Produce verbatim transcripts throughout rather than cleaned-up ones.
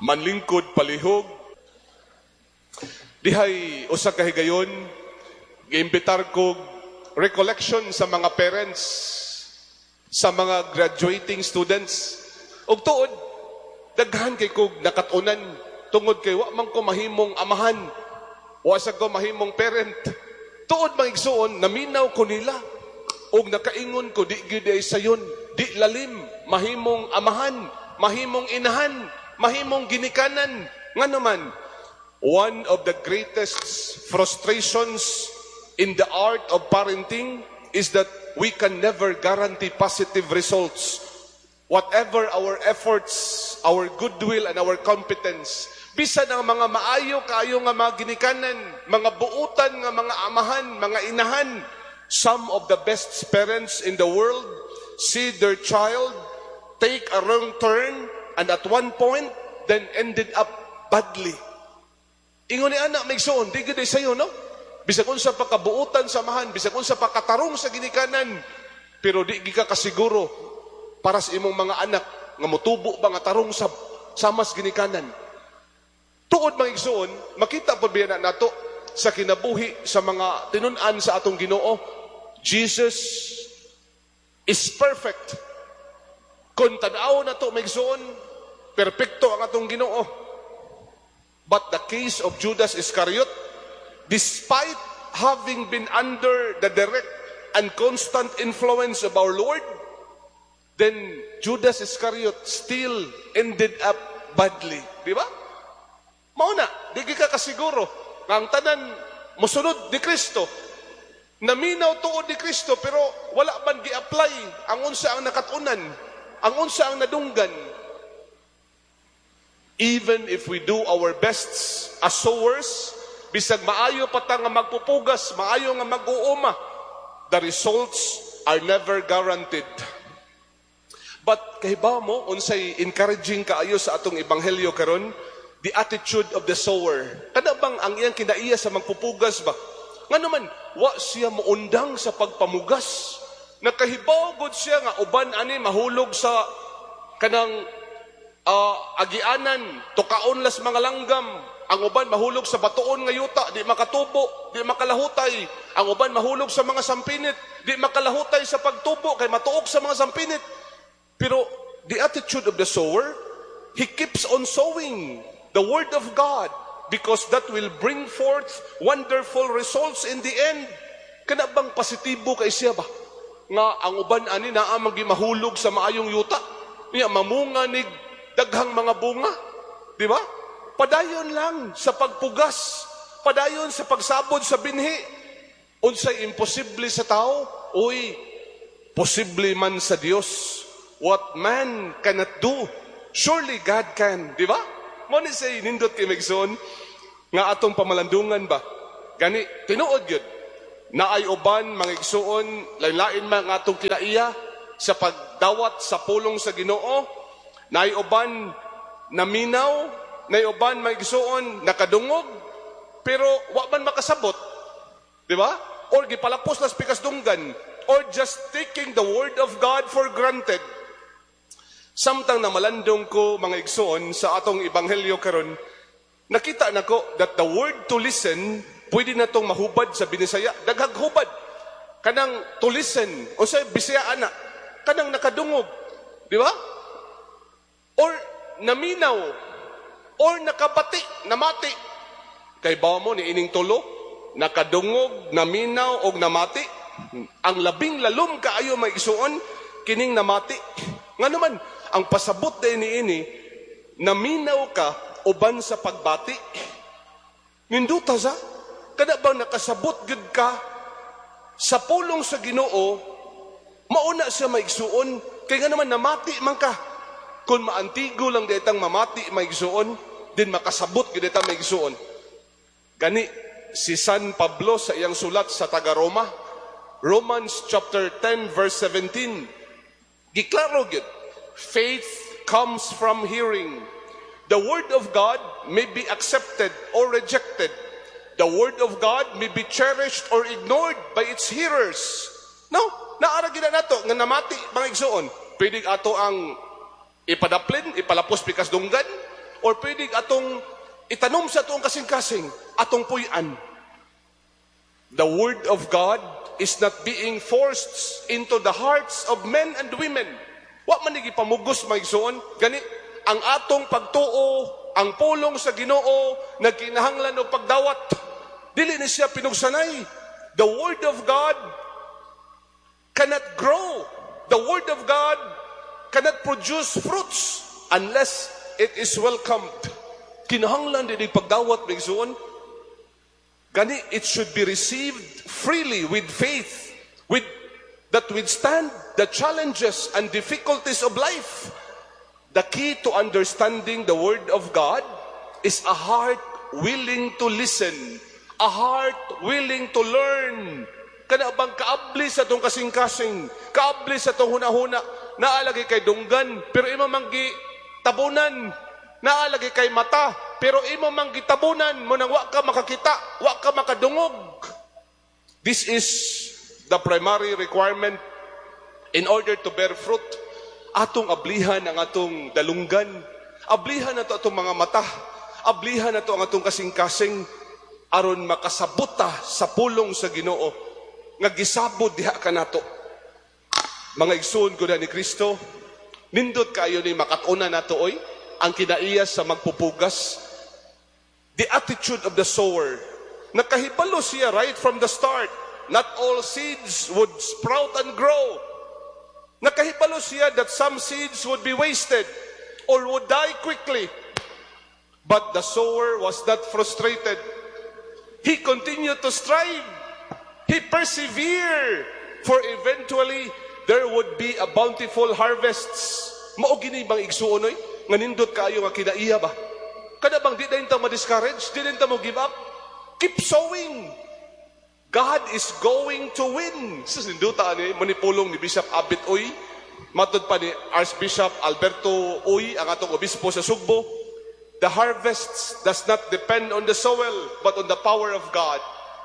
manlingkod palihog. Dihay usa ka higayon, giimbitar ko recollection sa mga parents, sa mga graduating students. Ug tuod, daghan kay kog nakatunan tungod kay wa man ko mahimong amahan, wa sa ko mahimong parent. Tuod mga igsuon, naminaw ko nila ug nakaingon ko di gyud ay sayon, di lalim, mahimong amahan, mahimong inahan, mahimong ginikanan. Nga naman, one of the greatest frustrations in the art of parenting is that we can never guarantee positive results. Whatever our efforts, our goodwill, and our competence, bisan ang mga maayo kayo nga mga ginikanan, mga buutan nga mga amahan, mga inahan, some of the best parents in the world see their child take a wrong turn and at one point then ended up badly. Ingon ni anak may igsoon, di gid sayo no? Bisag unsa pa kabuutan sa amahan, bisag unsa pa katarong sa ginikanan, pero di gi ka kasiguro para sa imong mga anak nga motubo ba nga tarong sa samas ginikanan. Tuod mga igsoon, makita po biya na nato sa kinabuhi sa mga tinun-an sa atong Ginoo, Jesus is perfect. Kung tanaw na to mga igsoon, perpekto ang atong Ginoo. But the case of Judas Iscariot, despite having been under the direct and constant influence of our Lord, then Judas Iscariot still ended up badly. Di ba? Mauna, di ka kasiguro nga ang tanan mosunod ni Kristo. Naminaw tuod ni Kristo pero wala man gi-apply ang unsa ang nakatunan, ang unsa ang nadunggan. Even if we do our best as sowers, bisag maayo pa ta nga magpupugas, maayo nga mag-uuma, the results are never guaranteed. But kahibaw mo, unsay encouraging kaayo sa atong ebanghelyo karon, the attitude of the sower. Kada bang ang iyang kinaiya sa magpupugas ba? Nga naman, wa siya muundang sa pagpamugas. Nakahibaw gud siya nga uban ani mahulog sa kanang uh, agianan, tukaon las mga langgam. Ang uban mahulog sa batuon nga yuta, di makatubo, di makalahutay. Ang uban mahulog sa mga sampinit, di makalahutay sa pagtubo kay matuog sa mga sampinit. Pero the attitude of the sower, he keeps on sowing the word of God because that will bring forth wonderful results in the end. Kana bang positibo kay siya ba? Nga ang uban ani naa magimahulog sa maayong yuta, niya mamunga nig daghang mga bunga, di ba? Padayon lang sa pagpugas, padayon sa pagsabod sa binhi. Unsay imposible sa tao, uy, posible man sa Dios. What man cannot do, surely God can, di ba? Mo ni say nindot kay Megson nga atong pamalandungan ba? Gani tinuod gyud. Naay uban mga igsuon lain-lain man nga atong kinaiya sa pagdawat sa pulong sa Ginoo. Naay uban naminaw, naay uban mga igsuon nakadungog pero wa man makasabot. Di ba? Or gipalapos las pikas dunggan or just taking the word of God for granted. Samtang na malandong ko mga igsoon sa atong ebanghelyo karon, nakita nako that the word to listen pwede na tong mahubad sa Binisaya. Daghang hubad. Kanang to listen, o sa Bisaya ana, kanang nakadungog, di ba? Or naminaw, or nakabati, namati. Kay bawa mo ni ining tulo, nakadungog, naminaw og namati. Ang labing lalom kaayo may igsoon kining namati. Nga naman, ang pasabot din ni ini, naminaw ka uban sa pagbati. Ninduta sa, kada bang nakasabot gud ka sa pulong sa Ginoo, mauna siya maigsuon, kaya nga naman namati man ka. Kung maantigo lang ditang mamati maigsuon, din makasabot gud ditang maigsuon. Gani, si San Pablo sa iyang sulat sa taga-Roma, Romans chapter ten verse seventeen, giklaro gud, faith comes from hearing. The word of God may be accepted or rejected. The word of God may be cherished or ignored by its hearers. No, naara gina nato nga namati mga igsuon. Pwede ato ang ipadaplin, ipalapos pikas dunggan, or pwede atong itanom sa atong kasing-kasing, atong puy-an. The Word of God is not being forced into the hearts of men and women. Wa man nigi pamugos maigsoon, gani ang atong pagtuo, ang pulong sa Ginoo nagkinahanglan og pagdawat. Dili ni siya pinugsanay. The Word of God cannot grow. The Word of God cannot produce fruits unless it is welcomed. Kinahanglan din pagdawat maigsoon. Gani, it should be received freely with faith, with that withstand the challenges and difficulties of life. The key to understanding the Word of God is a heart willing to listen, a heart willing to learn. Kana bang kaabli sa itong kasing-kasing, kaabli sa itong huna-huna, naalagay kay dunggan, pero imo manggi tabunan, naalagay kay mata, pero imo manggi tabunan, mo nang wa ka makakita, wa ka makadungog. This is the primary requirement in order to bear fruit. Atong ablihan ang atong dalunggan, ablihan nato atong mga mata, ablihan nato ang atong kasing-kasing, aron makasabuta sa pulong sa Ginoo nga gisabod diha kanato. Mga igsoon ko na ni Kristo, nindot kayo ni makatuna nato oy ang kinaiya sa magpupugas. The attitude of the sower. Nakahibalo siya right from the start. Not all seeds would sprout and grow. Nakahibalo siya that some seeds would be wasted or would die quickly. But the sower was not frustrated. He continued to strive. He persevered. For eventually, there would be a bountiful harvests. Mao gini bang igsuon oy? Nga nindot kaayo nga kinaiya ba? Kada bang di din ta ma-discourage? Di din ta mo give up? Keep sowing. God is going to win. Sa sinduta ni manipulong ni Bishop Abit Uy, matud pa ni Archbishop Alberto Uy, ang atong obispo sa Sugbo, the harvest does not depend on the soil, but on the power of God.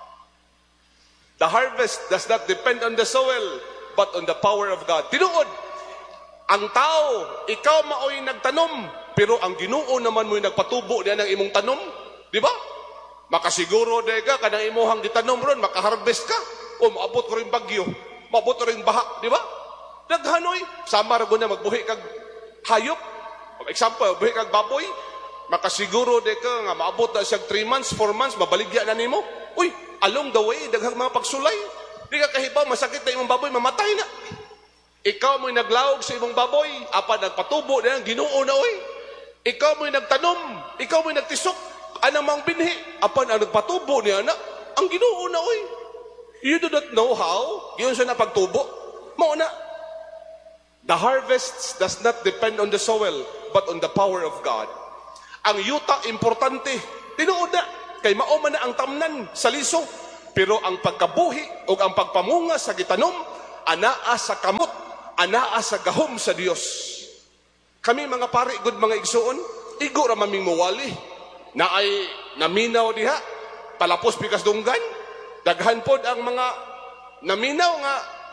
The harvest does not depend on the soil, but on the power of God. Tinuod, ang tao, ikaw maoy nagtanom, pero ang Ginoo naman mo'y nagpatubo niya ng imong tanom. Di ba? Makasiguro de ka, kanang imuhang gitanom ron, makaharvest ka. O maabot ko rin bagyo, maabot ko rin baha. Di ba? Naghanoy, sama rin na magbuhi kag hayop. For example, buhi kag baboy, makasiguro de ka nga maabot na siyang three months, four months, mabaligya na nimo. Uy, along the way, daghang mga pagsulay. Di ka kahibaw, masakit na imong baboy, mamatay na. Ikaw mo'y naglaog sa imong baboy, apan nagpatubo na ang Ginoo na oy. Ikaw mo'y nagtanom, ikaw mo'y nagtisok, anang mang binhi, apan ang nagpatubo niya na, ang Ginoo na oy. You do not know how, yun siya na pagtubo. Mao na. The harvest does not depend on the soil, but on the power of God. Ang yuta, importante. Tinuod na, kay mao man na ang tamnan sa liso. Pero ang pagkabuhi o ang pagpamunga sa gitanom, anaa sa kamot, anaa sa gahom sa Dios. Kami mga pari, good mga igsuon, igo ra maming muwali, na ay naminaw diha, palapos pikas dunggan, daghan pod ang mga naminaw nga,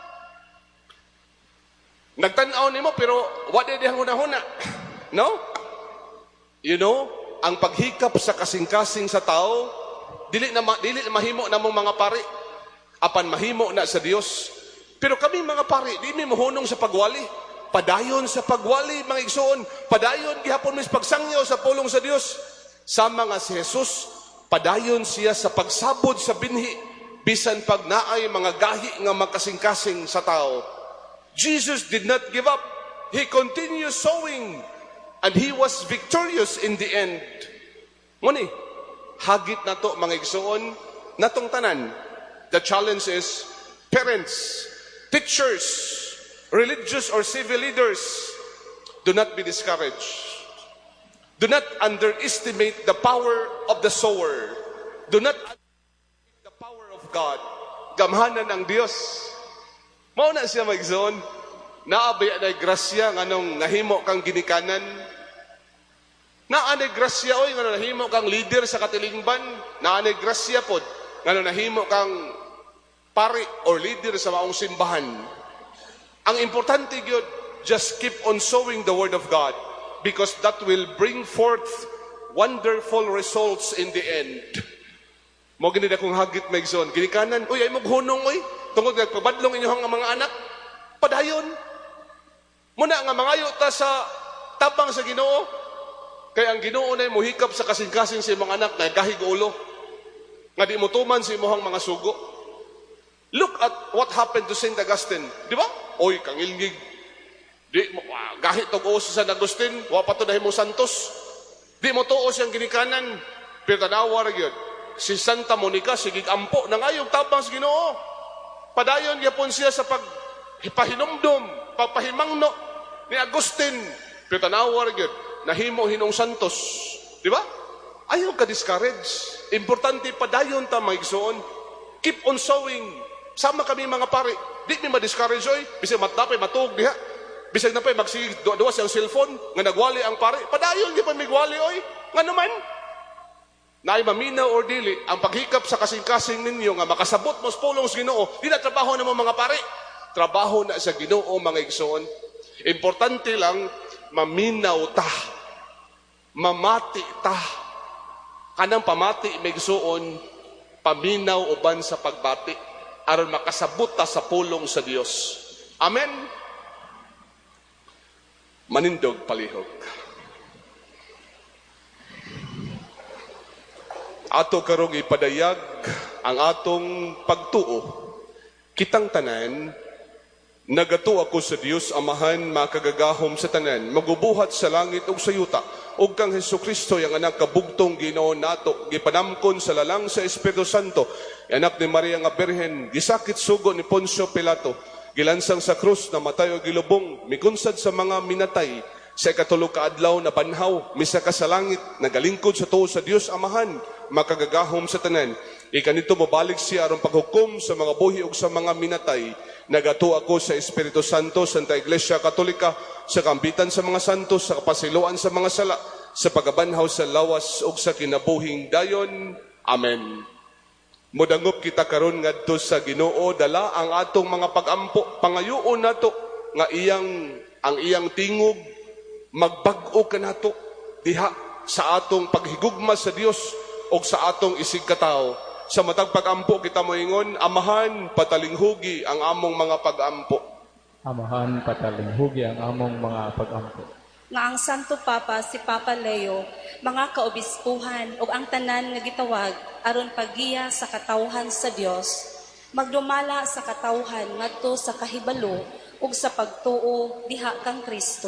nagtanaw nimo pero wala dihang hunahuna. No? You know, ang paghikap sa kasing-kasing sa tao, dili na, dili na mahimo na mong mga pari, apan mahimo na sa Dios. Pero kami mga pari, di mi mohunong sa pagwali. Padayon sa pagwali, mga igsoon. Padayon, gihapon mis pagsangyaw sa pulong sa Dios. Sama nga si Jesus, padayon siya sa pagsabod sa binhi, bisan pag naay mga gahi nga magkasing-kasing sa tao. Jesus did not give up. He continued sowing, and He was victorious in the end. Muni, hagit na to mga igsoon, natong tanan. The challenge is, parents, teachers, religious or civil leaders, do not be discouraged. Do not underestimate the power of the sower. Do not underestimate the power of God. Gamhanan ang Dios. Mao na siya magzoon. Naabay na grasya nganong nahimo kang ginikanan. Naanay grasya oy nganong nahimo kang leader sa katilingban. Naanay grasya pod nganong nahimo kang pari or leader sa maong simbahan. Ang importante gyud, just keep on sowing the word of God, because that will bring forth wonderful results in the end. Mo gini akong hagit maigsoon, ginikanan, uy ay mo hunong oy, tungod nagpabadlong inyong mga anak. Padayon. Muna nga mangayo ta sa tabang sa Ginoo. Kaya ang Ginoo na muhikap sa kasing-kasing sa imong anak na gahig ulo. Nga di mo tuman sa imong mga sugo. Look at what happened to Saint Augustine. Di ba? Oy, kangilngig. Di mo, ah, gahit og uso sa San Agustin, wa pa to dahil mo santos. Di mo tuo siyang ginikanan. Pero tanawa ra gyud. Si Santa Monica, sigig ampo, nangayog tabang sa Ginoo. Padayon yapon siya sa pagpahinumdum, pagpahimangno ni Agustin. Pero tanawa ra gyud, nahimo hinong santos. Di ba? Ayaw ka discourage. Importante padayon ta maigsoon. Keep on sowing. Sama kami mga pare. Di mi ma-discourage oy. Bisag matapay matug diha. Bisag na pa'y magsigig duwa siyang cellphone nga nagwali ang pare. Padayon di pa migwali oy. Nga naman. Naay maminaw or dili ang paghikap sa kasing-kasing ninyo nga makasabot mo sa pulong sa Ginoo. Di na trabaho na mo mga pare. Trabaho na sa Ginoo mga igsoon. Importante lang maminaw ta. Mamati ta. Kanang pamati may igsoon, paminaw uban sa pagbati aron makasabot ta sa pulong sa Dios. Amen. Manindog palihog. Ato karong ipadayag ang atong pagtuo. Kitang tanan, nagato ako sa Dios Amahan, makagagahom sa tanan, magubuhat sa langit ug sa yuta, ug kang Hesukristo yang anak kabugtong Ginoo nato, gipanamkon sa lalang sa Espiritu Santo, anak ni Maria nga Birhen, gisakit sugo ni Poncio Pilato, gilansang sa krus, namatay o gilubong, mikunsad sa mga minatay, sa ikatulog ka adlaw na banhaw, misaka sa langit, nagalingkod sa tuo sa Dios Amahan, makagagahom sa tanan. Ikanito mabalik siya aron paghukom sa mga buhi ug sa mga minatay. Nagato ako sa Espiritu Santo, Santa Iglesia Katolika, sa kambitan sa mga santos, sa kapasiloan sa mga sala, sa pagabanhaw sa lawas ug sa kinabuhing dayon. Amen. Modangop kita karon ngadto sa Ginoo, dala ang atong mga pagampo, pangayuon nato nga iyang ang iyang tingog magbag-o kanato diha sa atong paghigugma sa Dios o sa atong isig katao. Sa matag pagampo kita moingon, Amahan, patalinghugi ang among mga pagampo. Amahan, patalinghugi ang among mga pagampo. Nga ang Santo Papa si Papa Leo, mga kaobispuhan ug ang tanan nga gitawag aron paggiya sa katawhan sa Dios, magdumala sa katawhan ngadto sa kahibalo ug sa pagtuo diha kang Kristo.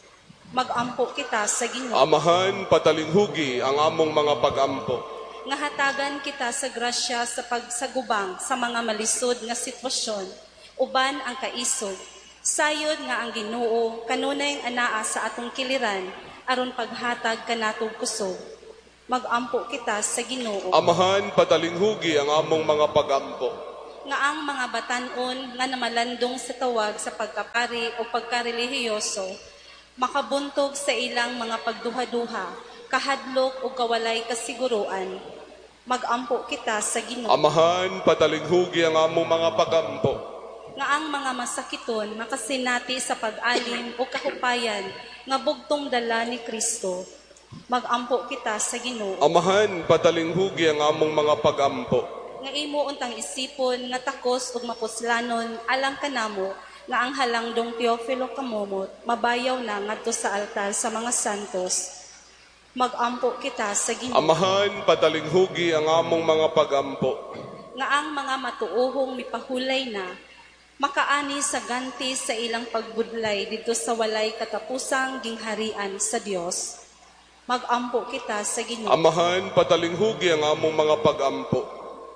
Magampo kita sa Ginoo. Amahan, patalinghugi ang among mga pagampo. Nga hatagan kita sa grasya sa pagsagubang sa mga malisod nga sitwasyon, uban ang kaisog. Sayod nga ang Ginoo kanunay ang anaa sa atong kiliran aron paghatag kanatong kusog. Magampo kita sa Ginoo. Amahan, patalinghugi ang among mga pagampo. Nga ang mga batan-on nga namalandong sa tawag sa pagkapari o pagkarelihiyoso, makabuntog sa ilang mga pagduha-duha, kahadlok o kawalay kasiguruan. Magampo kita sa Ginoo. Amahan, patalinghugi ang among mga pagampo. Nga ang mga masakiton makasinati sa pag-alim o kahupayan nga bugtong dala ni Kristo. Magampo kita sa Ginoo. Amahan, patalinghugi ang among mga pagampo. Nga imo untang isipon nga takos ug mapuslanon alang kanamo nga ang halangdong Teofilo kamomot, mabayaw na ngadto sa altar sa mga santos. Magampo kita sa Ginoo. Amahan, patalinghugi ang among mga pagampo. Nga ang mga matuohong mipahulay na, makaani sa ganti sa ilang pagbudlay dito sa walay katapusang gingharian sa Dios. Magampo kita sa Ginoo. Amahan, patalinghugi ang among mga pagampo.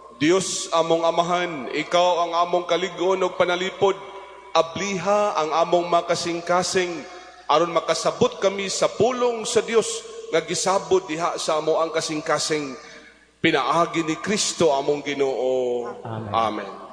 Dios among Amahan, ikaw ang among kaligon ug panalipod, abliha ang among makasing-kasing aron makasabot kami sa pulong sa Dios nga gisabot diha sa amo ang kasing-kasing pinaagi ni Kristo among Ginoo. Amen. Amen.